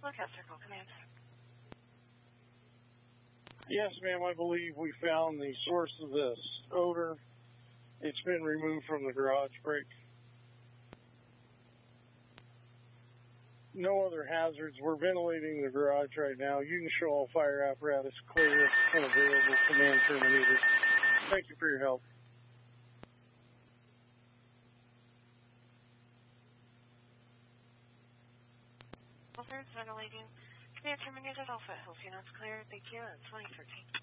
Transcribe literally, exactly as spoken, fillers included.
Lookout Circle, command. Yes, ma'am, I believe we found the source of this odor. It's been removed from the garage brake. No other hazards. We're ventilating the garage right now. You can show all fire apparatus clear and available. Command terminated. Thank you for your help. Well, third ventilating. Command terminated. Alpha Hills units clear. Thank you. At twenty thirteen.